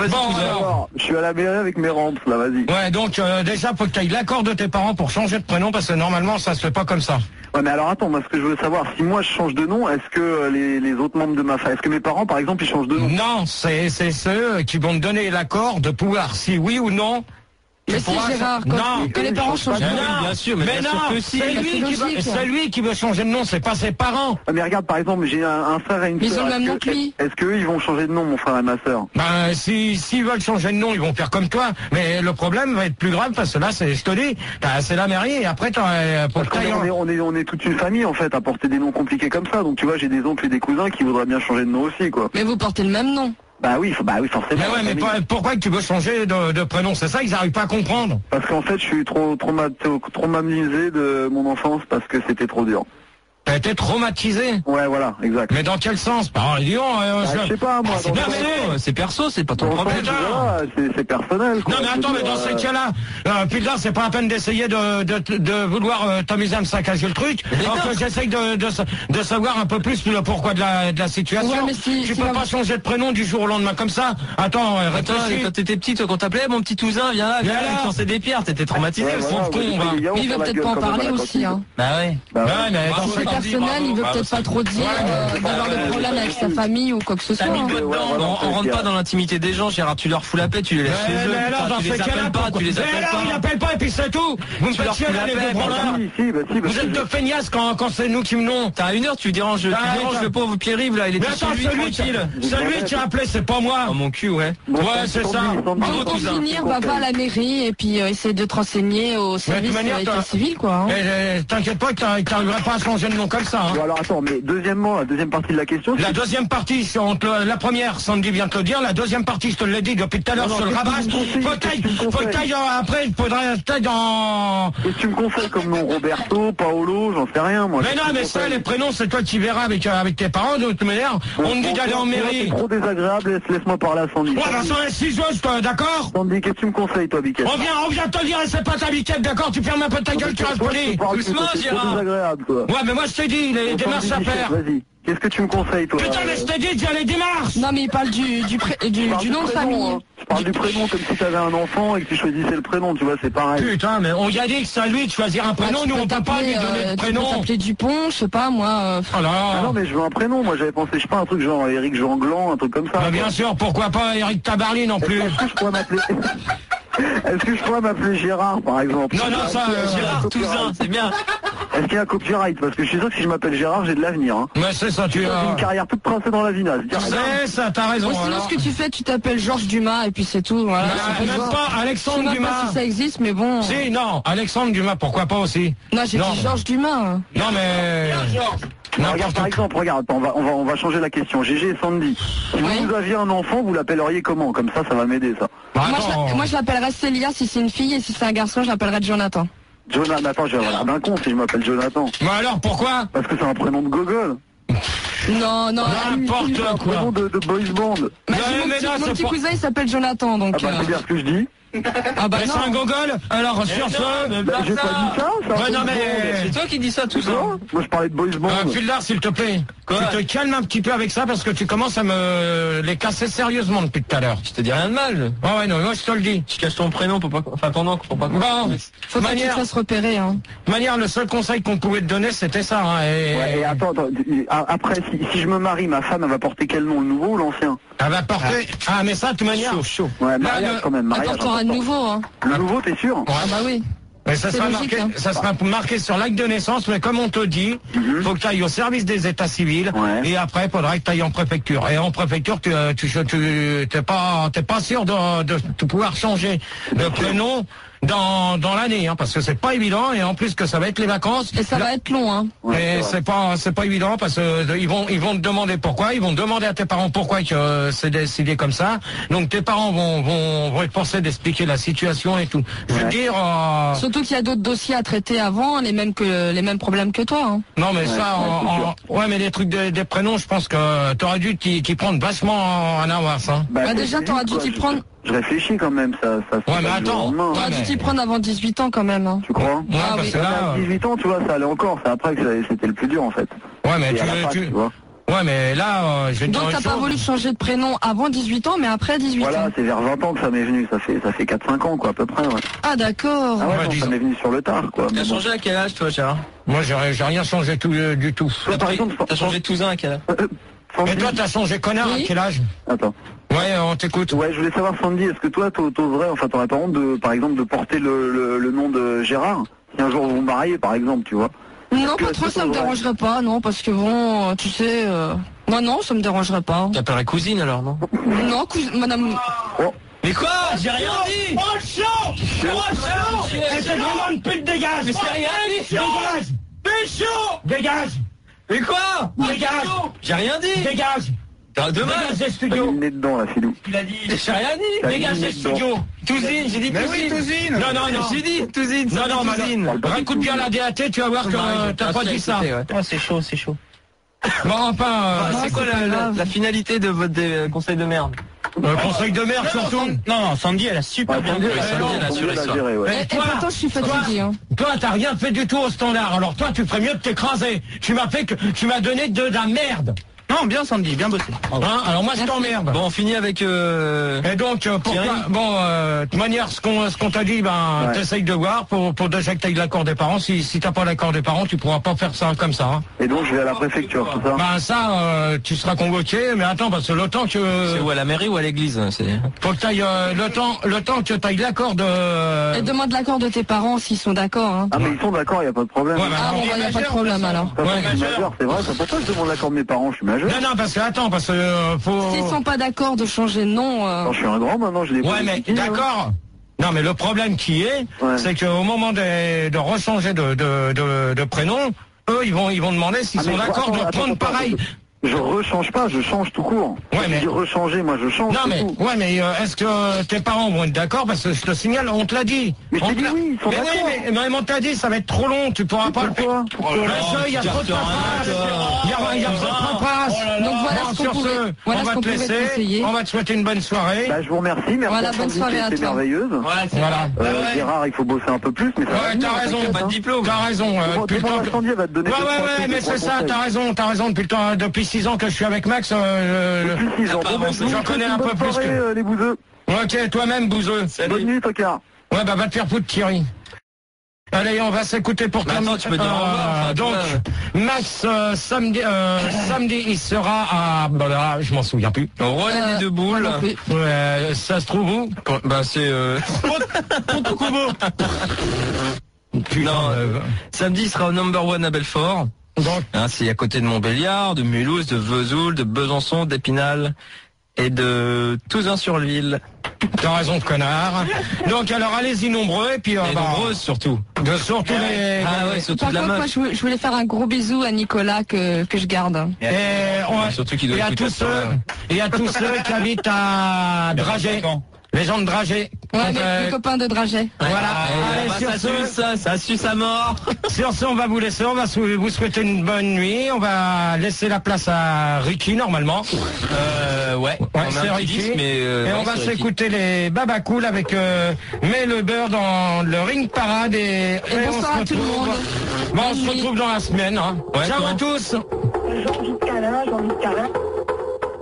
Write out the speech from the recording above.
vas-y. Bon, Alors, je suis à la mairie avec mes rampes, là, vas-y. Ouais, donc déjà, faut que tu ailles l'accord de tes parents pour changer de prénom, parce que normalement, ça se fait pas comme ça. Ouais, mais alors attends, moi, ce que je veux savoir, si moi je change de nom, est-ce que les autres membres de ma famille, est-ce que mes parents, par exemple, ils changent de nom? Non, c'est ceux qui vont te donner l'accord de pouvoir, si oui ou non. Mais si Gérard, quand les parents changent de nom. Bien sûr, mais bien sûr que si. C'est lui qui veut changer de nom, c'est pas ses parents. Mais regarde, par exemple, j'ai un frère et une Mais ils sœur. ont le même nom que lui. Est-ce qu'eux, ils vont changer de nom, mon frère et ma sœur? Ben, s'ils veulent changer de nom, ils vont faire comme toi. Mais le problème va être plus grave parce que là, je te dis, c'est la mairie et après, Parce on est toute une famille, en fait, à porter des noms compliqués comme ça. Donc, tu vois, j'ai des oncles et des cousins qui voudraient bien changer de nom aussi, quoi. Mais vous portez le même nom. Bah oui, forcément. Mais ouais, mais pourquoi que tu veux changer de prénom? C'est ça qu'ils n'arrivent pas à comprendre. Parce qu'en fait, je suis trop traumatisé de mon enfance parce que c'était trop dur. T'as été traumatisé? Ouais, voilà, exact. Mais dans quel sens? Bah, disons, je sais pas, moi. C'est perso, c'est pas ton problème. Voilà, c'est personnel, quoi. Non, mais attends, mais dans ces cas-là, putain, c'est pas la peine d'essayer de vouloir t'amuser à me saccager le truc. Alors que j'essaye de savoir un peu plus le pourquoi de la situation. Ouais, mais tu peux pas changer de prénom du jour au lendemain comme ça. Attends, réfléchis. Quand t'étais petit, toi, qu'on t'appelait, mon petit cousin, viens là, tu lançais des pierres, t'étais traumatisé, ouais, le voilà, pauvre con, va. Mais il veut peut-être pas en parler aussi, hein. Bah ouais. Ouais, mais dans C'est personnel, il veut peut-être pas trop dire d'avoir des problèmes avec sa famille ou quoi que ce soit. T'as mis le doigt dedans, on rentre pas dans l'intimité des gens, Gérard, tu leur fous la paix, tu les laisses chez eux, tu les appelles pas, tu les appelles pas. Ils appellent pas et puis c'est tout. Vous me faites chier, les gros branleurs. Vous êtes de feignasses quand c'est nous qui menons. T'as 1 heure, tu déranges le pauvre Pierre-Yves, là, il était chez lui, tranquille. Celui qui a appelé, c'est pas moi. Oh, mon cul, ouais. Ouais, c'est ça. Donc pour finir, va à la mairie et puis essayer de te renseigner au service d'état civil, quoi. T'inquiète pas que t'arriveras pas à changer de nom comme ça. Bon, alors attends, mais deuxièmement, la deuxième partie de la question. La deuxième partie, la première, Sandy vient de te le dire, la deuxième partie, je te l'ai dit depuis tout à l'heure sur le rabasse. Faut que t'ailles après, il faudrait que t'ailles dans... Qu'est-ce que tu me conseilles comme nom? Roberto, Paolo, j'en sais rien, moi. Mais non, mais ça, les prénoms, c'est toi qui verras avec tes parents, de toute manière. On me dit d'aller en mairie. C'est trop désagréable, laisse-moi parler à Sandy. Ouais, bah, sans les ciseaux, d'accord? Sandy, qu'est-ce que tu me conseilles, toi, Biquette? On vient te le dire, et c'est pas ta Biquette, d'accord? Tu fermes un peu ta gueule, tu restes poli. Doucement, Gérard. C'est trop désagréable, toi. Ouais, mais moi, je t'ai dit, les démarches à faire. Vas-y. Qu'est-ce que tu me conseilles, toi? Putain, mais je t'ai dit, déjà les démarches! Non, mais il parle du nom de famille. Je parle du prénom comme si t'avais un enfant et que tu choisissais le prénom, tu vois, c'est pareil. Putain, mais on y a dit que c'est à lui de choisir un prénom, nous on peut pas lui donner de prénom. Tu peux t'appeler Dupont, je sais pas, moi. Oh là. Ah non, mais je veux un prénom, moi j'avais pensé, je sais pas, un truc genre Eric Jean Gland, un truc comme ça. Bah bien sûr, pourquoi pas Eric Tabarly non plus. Est-ce que je pourrais m'appeler... Est-ce que je pourrais m'appeler Gérard, par exemple? Non, ça, Gérard Touzin, c'est bien. Est-ce qu'il y a un copyright? Parce que je suis sûr que si je m'appelle Gérard, j'ai de l'avenir. Hein. Mais c'est ça, tu as une carrière toute tracée dans la vinasse. C'est ça, t'as raison. Bon, sinon, ce que tu fais, tu t'appelles Georges Dumas et puis c'est tout. Voilà. Même pas Alexandre Dumas. Je sais pas si ça existe, mais bon. Si, non, Alexandre Dumas, pourquoi pas aussi? Non, j'ai dit Georges Dumas. Non, mais... Non, regarde, par exemple, regarde, on va changer la question. GG et Sandy. Si vous aviez un enfant, vous l'appelleriez comment? Comme ça va m'aider, ça. Bah, moi, je l'appellerais Célia si c'est une fille, et si c'est un garçon, je l'appellerais Jonathan. Jonathan, je vais avoir l'air d'un con si je m'appelle Jonathan. Bah alors, pourquoi? Parce que c'est un prénom de gogol. Non. N'importe quoi. Un prénom de boys band. Mon petit cousin, il s'appelle Jonathan, donc... Ah bah, c'est bien ce que je dis. Ah bah c'est un gogol. Alors sur ce, j'ai pas dit ça. Ouais, non mais c'est toi qui dis ça tout ça. Moi je parlais de boys band. Fildar, s'il te plaît, tu te calmes un petit peu avec ça parce que tu commences à me les casser sérieusement depuis tout à l'heure. Je te dis rien de mal. Ouais, non, moi je te le dis. Tu caches ton prénom pour pas, enfin ton nom pour pas. Bon, faut pas que tu te fasses repérer. Hein. De manière, le seul conseil qu'on pouvait te donner, c'était ça. Hein, et attends, après, si je me marie, ma femme, elle va porter quel nom, le nouveau ou l'ancien? Elle va porter. Ah, mais ça, de toute manière. Chaud. Ouais, mariage quand même. Elle portera de nouveau. Hein. Le nouveau, t'es sûr? Ah bah oui. Mais ça sera logique, marqué, hein. Ça sera marqué sur l'acte de naissance, mais comme on te dit, faut que tu ailles au service des états civils, et après, il faudra que tu ailles en préfecture. Et en préfecture, t'es pas sûr de pouvoir changer de prénom dans l'année, hein, parce que c'est pas évident, et en plus que ça va être les vacances. Et ça va être long, hein. Et c'est pas évident parce que ils vont te demander pourquoi, ils vont demander à tes parents pourquoi que c'est décidé comme ça. Donc tes parents vont être forcés d'expliquer la situation et tout. Je veux dire. Surtout qu'il y a d'autres dossiers à traiter avant, les mêmes problèmes que toi. Hein. Non mais ouais, mais les trucs des prénoms, je pense que t'aurais dû t'y prendre vachement en avance. Hein. Bah déjà t'aurais dû t'y prendre. Je réfléchis quand même, ça. Ouais, mais attends. T'aurais dû t'y prendre avant 18 ans quand même. Hein. Tu crois? Ouais, parce que là, 18 ans, tu vois, ça allait encore. C'est après que c'était le plus dur en fait. Ouais, mais tu vois. Ouais, mais là, je vais te dire. Donc t'as pas voulu changer de prénom avant 18 ans, mais après 18 ans. Voilà, c'est vers 20 ans que ça m'est venu, ça fait 4-5 ans, quoi, à peu près, ouais. Ah, d'accord. Ah ouais, non, ça m'est venu sur le tard, quoi. T'as changé à quel âge, toi, Gérard? Moi, j'ai rien changé du tout. Toi, par exemple, t'as changé de Touzin à quel âge? Et toi, t'as changé connard à quel âge? Attends. Ouais, on t'écoute. Ouais, je voulais savoir, Sandy, est-ce que toi, t'oserais, enfin, t'aurais pas honte de, par exemple, de porter le nom de Gérard? Si un jour vous vous mariez, par exemple, tu vois? Non, pas trop, ça me dérangerait pas, non, parce que bon, tu sais, moi non, ça me dérangerait pas. T'appellerais cousine alors, non? Non, madame... Oh. Mais quoi? J'ai rien dit! Oh, chaud! C'est vraiment une pute, dégage! Mais c'est rien dit! Dégage! Pécho! Dégage! Mais quoi? Dégage! J'ai rien dit! Dégage! Demain! Dégage des T'as mis studios! le nez dedans, là, Philou. Il a dit. J'ai rien dit! T'as Dégage mis des le nez dedans. studios! Touzine, j'ai dit Mais Touzine! oui, Touzine. Non. J'ai dit Touzine! Non, Touzine! Écoute bien la DAT, tu vas voir que t'as pas dit ça. C'est chaud, c'est chaud. Bon, enfin, C'est quoi la finalité de votre conseil de merde? conseil de merde surtout. Non, Sandy, elle a super bien Sandy, joué. elle a assuré Sandy, elle a ça. géré, ouais. Mais Et pourtant, je suis fatiguée, hein. Toi, t'as rien fait du tout au standard. Alors toi, tu ferais mieux de t'écraser. Tu m'as donné de la merde. Non, bien Sandy, bien bossé. Hein, alors moi, je t'emmerde. Bon, on finit avec... Et donc, pourquoi? Bon, de toute manière, ce qu'on t'a dit, Ouais. t'essayes de voir pour déjà que t'aies l'accord des parents. Si t'as pas l'accord des parents, tu pourras pas faire ça comme ça. Hein. Et donc, je vais à la préfecture, c'est ça? Tu seras convoqué, mais attends, parce que le temps que... C'est où, à la mairie ou à l'église? Faut que t'ailles, le temps que t'ailles l'accord de... Et demande l'accord de tes parents s'ils sont d'accord, hein. Ah, mais ils sont d'accord, y a pas de problème. Ouais, Ah bon, y a pas de problème, alors. De toute façon, je suis majeur, c'est vrai, c'est pour ça que je demande l'accord de mes parents, je suis majeur. Non, parce que, attends, parce que faut... S'ils sont pas d'accord de changer de nom, Non, je suis un grand maintenant, je l'ai Ouais, mais d'accord. Non, mais le problème qui est, c'est qu'au moment de rechanger de prénom, eux, ils vont demander s'ils sont d'accord de prendre pareil. Je rechange pas, je change tout court. Ouais, Si mais- je dis rechanger, moi je change. Non, c'est mais, tout. ouais, mais est-ce que tes parents vont être d'accord? Parce que je te signale, on te l'a dit. Mais je On t'ai te dit l'a- oui, ils sont mais oui, d'accord. mais on t'a dit, ça va être trop long, tu pourras pas le faire. Pourquoi? Parce qu'il y a trop de paperasse. Il y a trop de paperasse. Donc voilà Bon, ce qu'on sur pouvait- ce, voilà on ce va qu'on te pouvait te laisser. conseiller. On va te souhaiter une bonne soirée. Bah, je vous remercie, merci. Voilà, bonne Sandy, soirée à c'était toi. merveilleuse. Voilà. Gérard, il faut bosser un peu plus, mais ça va Ouais, venir, t'as raison, t'inquiète, pas de hein. diplôme. T'as raison. Depuis le temps Demande que- à Sandy, elle va te donner Ouais, deux, trois ouais, trucs, mais deux, trois c'est ça, conseils. t'as raison, depuis 6 ans que je suis avec Max, Depuis 6 ans. Bon, bah, je vous j'en souhaite connais une un peu bonne plus soirée, que... les bouseux. Ok, toi-même, bouseux. Bonne nuit, tocard. Ouais, bah va te faire foutre, Thierry. Allez, on va s'écouter pour Mais attends, tu peux dire au revoir, enfin, donc, Max, samedi, il sera à... Bah là, je m'en souviens plus. Au roi des deux boules. non plus. Ça se trouve où? Bah c'est... Putain, Non, samedi, il sera au number one à Belfort. donc, Hein, c'est à côté de Montbéliard, de Mulhouse, de Vesoul, de Besançon, d'Épinal et de Touzin-sur-Ville. t'as raison, connard. Donc, alors, allez-y nombreux, et puis... Et nombreuses surtout. Surtout les... Ah ouais, surtout Par de la contre, moi, meuf. je voulais faire un gros bisou à Nicolas que je garde. Et Surtout qu'il doit et à écouter tous ça, ceux, là. et à tous ceux qui habitent à Dragé. Les gens de Dragé. Ouais, Donc, mais le copain de Draget. voilà. Allez, Allez, sur ça suce à mort. Sur ce, on va vous laisser, on va vous souhaiter une bonne nuit. On va laisser la place à Ricky, normalement. Ouais, c'est Ricky. mais Et on va s'écouter les Baba Cool avec Mets le beurre dans le ring parade et bonsoir à tout le monde. Bon, on se retrouve dans la semaine. Hein. Ouais, Ciao comment à tous. Jean-Luc Calin.